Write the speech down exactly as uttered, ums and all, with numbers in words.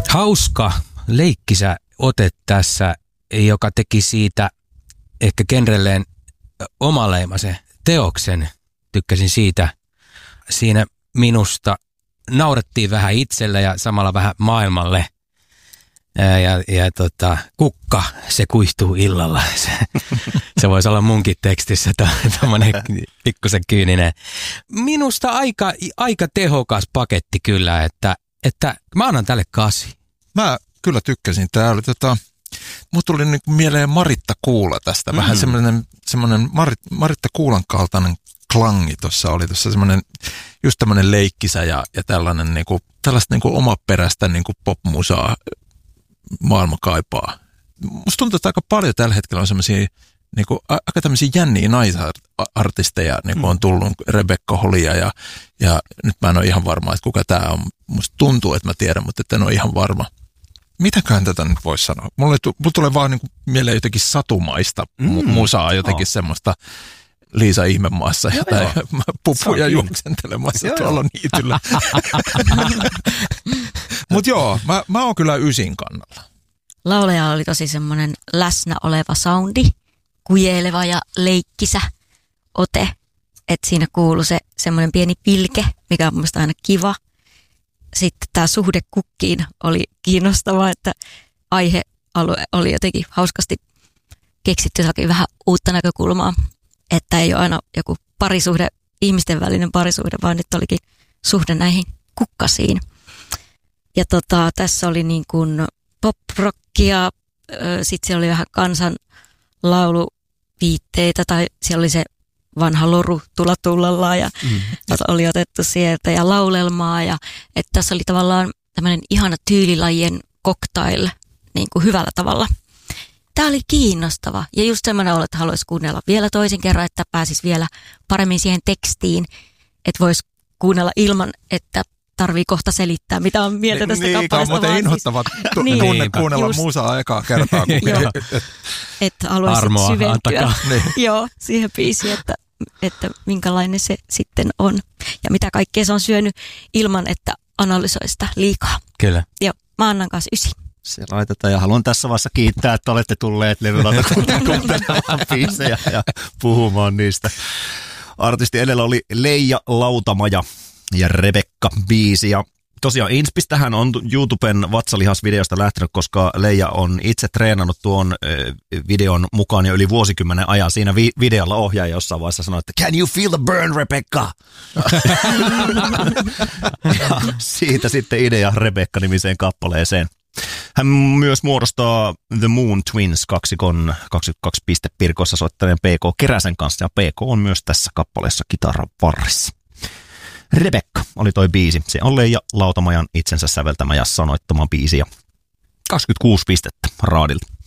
Hauska, leikkisä ote tässä, joka teki siitä ehkä genrelleen omaleimaisen teoksen. Tykkäsin siitä. Siinä minusta naurettiin vähän itselle ja samalla vähän maailmalle. Ja, ja, ja tota, kukka, se kuihtuu illalla. Se, se voisi olla munkin tekstissä tämmöinen pikkusen kyyninen. Minusta aika, aika tehokas paketti kyllä, että, että mä annan tälle kasi. Mä kyllä tykkäsin. Tää oli tota, mut tuli niin mieleen Maritta Kuula tästä. Vähän mm. semmoinen, semmoinen Marit, Maritta Kuulan kaltainen klangi tuossa oli. Tuossa semmoinen, just tämmöinen leikkisä ja, ja tällainen niinku, tällaista niinku omaperäistä niinku popmusaa maailma kaipaa. Musta tuntuu, että aika paljon tällä hetkellä on semmoisia niinku, aika tämmöisiä jänniä naisartisteja, niin kuin on tullut Rebekka Holia ja, ja nyt mä en ole ihan varma, että kuka tää on. Musta tuntuu, että mä tiedän, mutta en ole ihan varma. Mitäköhän tätä nyt voisi sanoa? Mulle, mulle tulee vaan niinku mieleen jotenkin satumaista mm. musaa, jotenkin oh. semmoista Liisa Ihmemaassa ja tai pupuja juoksentelemassa joo, tuolla niityllä. Mutta joo, mä, mä oon kyllä ysin kannalla. Laulaja oli tosi semmoinen läsnä oleva soundi, kujeleva ja leikkisä ote. Että siinä kuului se semmoinen pieni pilke, mikä on mun mielestä aina kiva. Sitten tämä suhde kukkiin oli kiinnostavaa, että aihealue oli jotenkin hauskasti keksitty jotakin vähän uutta näkökulmaa. Että ei ole aina joku parisuhde, ihmisten välinen parisuhde, vaan nyt olikin suhde näihin kukkasiin. Ja tota, tässä oli niin kuin pop-rockia, sitten siellä oli vähän kansanlauluviitteitä, tai siellä oli se vanha loru tulla tullallaan, ja mm. oli otettu sieltä, ja laulelmaa, ja että tässä oli tavallaan tämmöinen ihana tyylilajien cocktail niin kuin hyvällä tavalla. Tämä oli kiinnostava ja just semmoinen olo, että haluaisi kuunnella vielä toisen kerran, että pääsisi vielä paremmin siihen tekstiin, että voisi kuunnella ilman, että tarvii kohta selittää, mitä on mieltä tästä niin, kappaleesta. Niin, mutta inhottava tu- niin, tunne kuunnella just musaa ekaa kertaa. Että haluaisi syventyä joo, siihen biisiin, että, että minkälainen se sitten on ja mitä kaikkea se on syönyt ilman, että analysoi sitä liikaa. Kyllä. Joo, mä annan kanssa ysi. Se laitetaan ja haluan tässä vaiheessa kiittää, että olette tulleet levylautakuntaan kuuntelemaan biisejä ja puhumaan niistä. Artisti edellä oli Leija Lautamaja ja Rebekka biisi. Ja tosiaan Inspistähän on YouTuben vatsalihasvideosta lähtenyt, koska Leija on itse treenannut tuon videon mukaan jo yli vuosikymmenen ajan. Siinä vi- videolla ohjaaja jossain vaiheessa sanoi, että can you feel the burn, Rebekka? Ja siitä sitten idea Rebekka-nimiseen kappaleeseen. Hän myös muodostaa The Moon Twins kaksikon kaksikymmentäkaksi piste Pirkossa soittaneen P K Keräsen kanssa, ja P K on myös tässä kappaleessa kitaran varrissa. Rebekka oli toi biisi. Se on Leija Lautamajan itsensä säveltämä ja sanoittama biisi, ja kaksikymmentäkuusi pistettä raadilta.